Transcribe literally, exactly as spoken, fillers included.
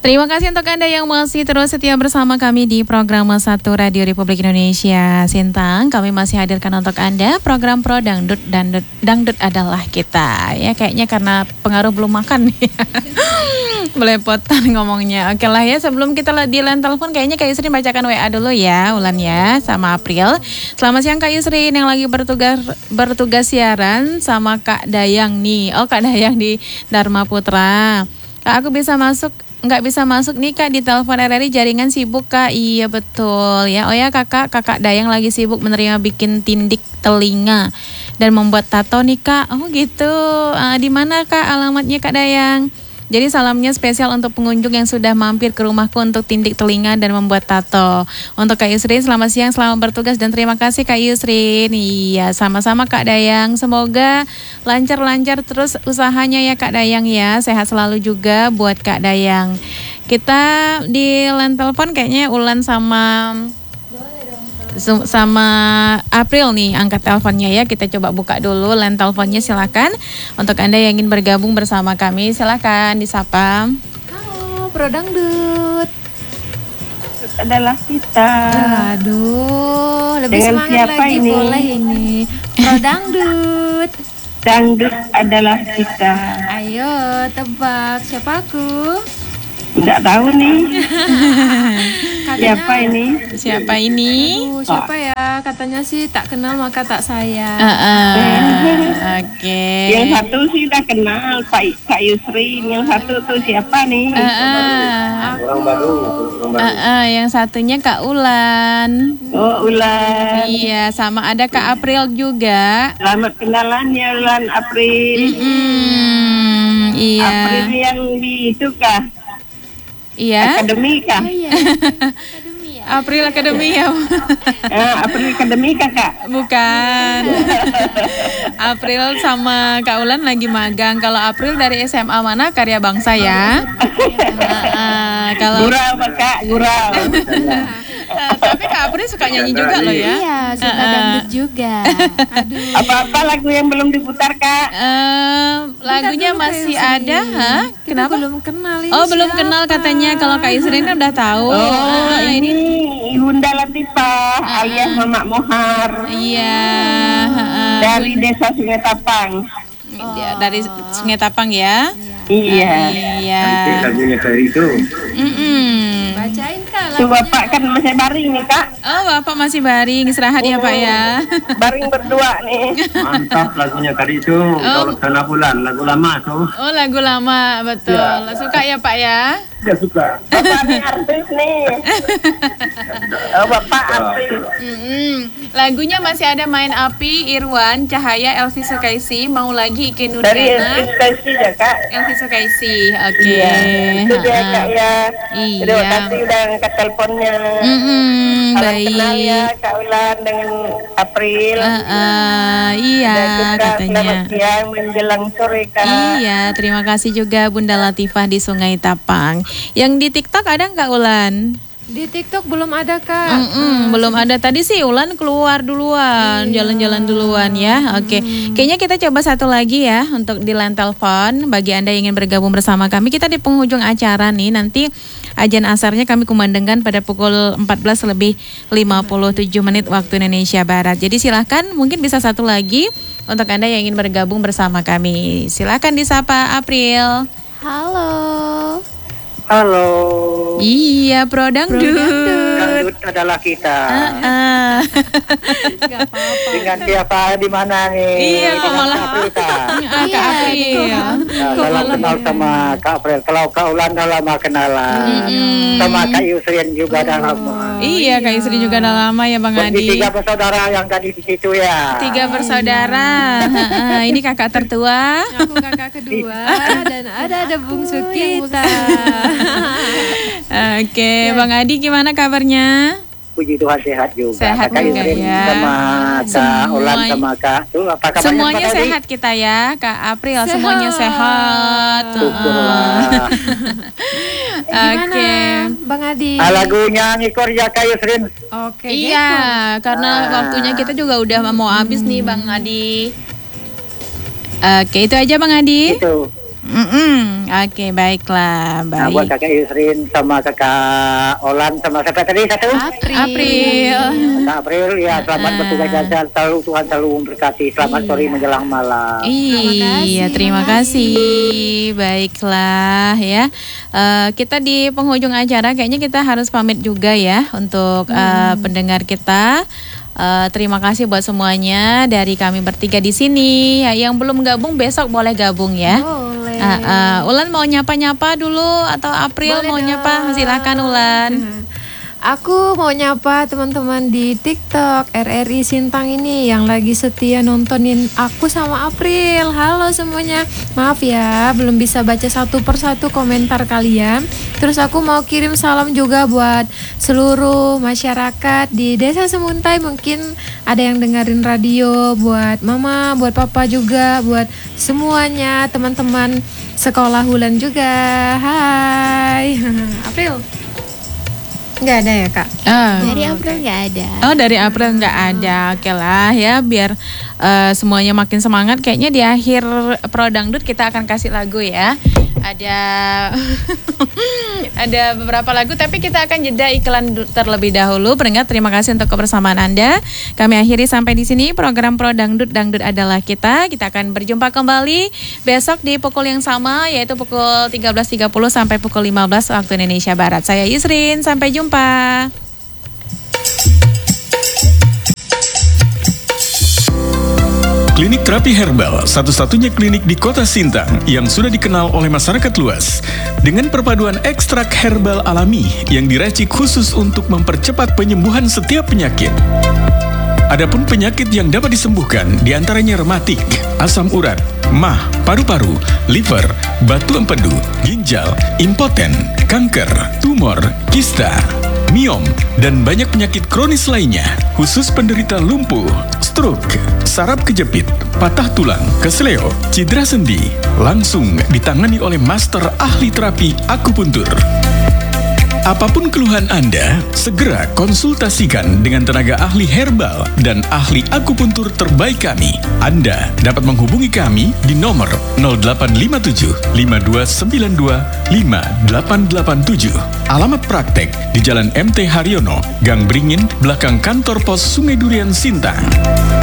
Terima kasih untuk Anda yang masih terus setia bersama kami di program satu Radio Republik Indonesia Sintang. Kami masih hadirkan untuk Anda program Pro Dangdut, Dangdut, Dangdut adalah kita. Ya kayaknya karena pengaruh belum makan nih. Belepotan ngomongnya. Oke lah ya, sebelum kita di line telepon kayaknya Kak Yusrin bacakan W A dulu ya, Ulan ya, sama April. Selamat siang Kak Yusrin yang lagi bertugas bertugas siaran sama Kak Dayang nih. Oh Kak Dayang di Dharma Putra. Kak aku bisa masuk, nggak bisa masuk nih Kak di telepon R R I, jaringan sibuk Kak. Iya betul ya. Oh ya kakak, kakak Dayang lagi sibuk menerima bikin tindik telinga dan membuat tato nih Kak. Oh gitu. Uh, di mana Kak alamatnya Kak Dayang? Jadi salamnya spesial untuk pengunjung yang sudah mampir ke rumahku untuk tindik telinga dan membuat tato. Untuk Kak Yusrin, selamat siang, selamat bertugas dan terima kasih Kak Yusrin. Iya, sama-sama Kak Dayang. Semoga lancar-lancar terus usahanya ya Kak Dayang ya. Sehat selalu juga buat Kak Dayang. Kita di line telepon kayaknya Ulan sama sama April nih angkat teleponnya ya. Kita coba buka dulu line teleponnya, silakan. Untuk Anda yang ingin bergabung bersama kami silakan disapa. Halo Pro Dangdut adalah kita. Aduh, lebih dengan semangat siapa lagi ini? Boleh ini Pro Dangdut. Dangdut adalah kita. Ayo tebak siapa aku? Nggak tahu nih. Katanya, siapa ini? Siapa ini? Aduh, siapa ya? Katanya sih tak kenal maka tak sayang. Uh, uh, Oke. Okay. Yang satu sih udah kenal Pak Kak Yusrin. Yang satu tuh siapa nih? Uh, uh, orang baru. Uh, uh, yang satunya Kak Ulan. Oh Ulan. Iya, sama ada Kak April juga. Selamat kenalan ya Ulan April. Mm-mm, iya. April yang di itu kah? Iya. Akademi kah? Oh iya. Akademi ya. April Akademi ya. eh, April Akademi kah Kak? Bukan. April sama Kak Ulan lagi magang. Kalau April dari S M A mana? Karya Bangsa ya. uh, uh, kalau Gurau Kak, gurau. Uh, tapi Kak April suka nyanyi juga loh ya. Iya, suka Uh, uh. dangdut juga. Aduh. Apa-apa lagu yang belum diputar Kak? Uh, lagunya dulu, masih Kak ada, Yusrin. ha? Kita Kenapa? belum kenal ini. Oh belum siapa? kenal katanya. Kalau Kak Yusrin kan udah tahu. Oh, Ah, ini Bunda Latifah Uh, alias Mama Mohar Iya. uh, dari Desa Sungai Tapang. Dia dari Sungai Tapang ya. Iya. Iya. Lagunya dari itu. Mm-mm. Bacain Kak Tuh lagunya. Bapak kan masih baring nih Kak. Oh Bapak masih baring, istirahat ya Pak ya. Baring berdua nih. Mantap lagunya tadi itu. Kalau Tanah Bulan, lagu lama tuh. Oh lagu lama betul. Ya. Suka ya Pak ya. Dia suka. Bapak nih artis nih. Oh, Bapak artis. Mm-mm. Lagunya masih ada Main Api, Irwan, Cahaya, Elvi Sukaisi, Mau Lagi, Ike Dari Nurdiana, inspirasi ya Kak. Elvi Sukaisi. Oke. Iya. Itu dia Ha-ha. Kak ya. Iya. Terima kasih udah angkat teleponnya. Mm-mm, Salam kenal ya baik. Kak Ulan dengan April. Uh, uh, iya Dan juga katanya. selamat siang menjelang sore Kak. Iya, terima kasih juga Bunda Latifah di Sungai Tapang. Yang di TikTok ada nggak Ulan? Di TikTok belum ada Kak. Mm-mm, belum ada. Tadi sih Ulan keluar duluan, Iya. jalan-jalan duluan ya. Oke, kayaknya kita coba satu lagi ya untuk di line telepon. Bagi Anda yang ingin bergabung bersama kami, kita di penghujung acara nih. Nanti ajan asarnya kami kumandangkan pada pukul empat belas lebih lima puluh tujuh menit waktu Indonesia Barat. Jadi silahkan, mungkin bisa satu lagi untuk Anda yang ingin bergabung bersama kami. Silahkan disapa April. Halo. Halo. Iya, Pro Dangdut. Dangdut adalah kita. Ah. Gak apa-apa. Dengan siapa di mana nih? Iya, kok Dengan malah- Kak April, Kak. Ah, Kak April. Ya, Kok dalam malah kenal ya? sama Kak April. Kalau Kak Ulan dah lama kenalan. Mm-mm. Sama Kak Yusrin juga dah lama. Iya, Kak Yusri juga udah lama ya Bang Bagi Adi. tiga bersaudara yang tadi di situ ya. Tiga bersaudara. Ha-ha, ini kakak tertua. Aku kakak kedua dan ada ada bungsu kita. Oke, Bang Adi gimana kabarnya? Puji Tuhan sehat juga. Sehat Kak juga Yusrin ya. sama Kak Semua- Ulan sama Kak. Tuh apa kabarnya? Semuanya Pak Adi? sehat kita ya, Kak April. Sehat. Semuanya sehat. Syukurlah. Gimana Oke. Bang Adi? Ah, lagunya ngikor ya Kak Yusrin. Oke. Iya, karena Ah. waktunya kita juga udah mau habis nih Bang Adi. Oke, itu aja Bang Adi. Itu. Mm-mm. Oke, baiklah. Nah, buat Baik. kakak Yusrin sama kakak Olan sama siapa tadi satu? April. April. Kakak April, ya selamat Ah. bertugas jalan. Selalu Tuhan selalu memberkati. Selamat Iya. sore menjelang malam. Iya, terima kasih. Baiklah ya. Eh, kita di penghujung acara kayaknya kita harus pamit juga ya untuk eh, pendengar kita. Eh, terima kasih buat semuanya dari kami bertiga di sini. Ya, yang belum gabung besok boleh gabung ya. Boleh. Ah, ah. Ulan mau nyapa-nyapa dulu atau April Boleh mau dong. nyapa? Silakan Ulan. Aku mau nyapa teman-teman di TikTok R R I Sintang ini yang lagi setia nontonin aku sama April. Halo semuanya. Maaf ya, belum bisa baca satu persatu komentar kalian. Terus aku mau kirim salam juga buat seluruh masyarakat di Desa Semuntai. Mungkin ada yang dengerin radio, buat mama, buat papa juga, buat semuanya, teman-teman sekolah Hulan juga. Hai. April. Nggak ada ya kak? Ah. Dari April nggak ada. Oh, dari April nggak ada. Oke lah ya, biar eh, semuanya makin semangat. Kayaknya di akhir Pro Dangdut kita akan kasih lagu ya. Ada ada beberapa lagu, tapi kita akan jeda iklan du- terlebih dahulu. Pendengar, terima kasih untuk kebersamaan Anda. Kami akhiri sampai di sini program Pro Dangdut, Dangdut adalah kita. Kita akan berjumpa kembali besok di pukul yang sama, yaitu pukul tiga belas tiga puluh sampai pukul lima belas waktu Indonesia Barat. Saya Yusrin, sampai jumpa. Klinik Terapi Herbal, satu-satunya klinik di Kota Sintang yang sudah dikenal oleh masyarakat luas. Dengan perpaduan ekstrak herbal alami yang diracik khusus untuk mempercepat penyembuhan setiap penyakit. Adapun penyakit yang dapat disembuhkan diantaranya rematik, asam urat, mah, paru-paru, liver, batu empedu, ginjal, impoten, kanker, tumor, kista, miom, dan banyak penyakit kronis lainnya, khusus penderita lumpuh, stroke, saraf kejepit, patah tulang, kesleo, cedera sendi, langsung ditangani oleh master ahli terapi akupuntur. Apapun keluhan Anda, segera konsultasikan dengan tenaga ahli herbal dan ahli akupuntur terbaik kami. Anda dapat menghubungi kami di nomor nol delapan lima tujuh lima dua sembilan dua lima delapan delapan tujuh. Alamat praktek di Jalan M T Haryono, Gang Beringin, belakang kantor pos Sungai Durian Sintang.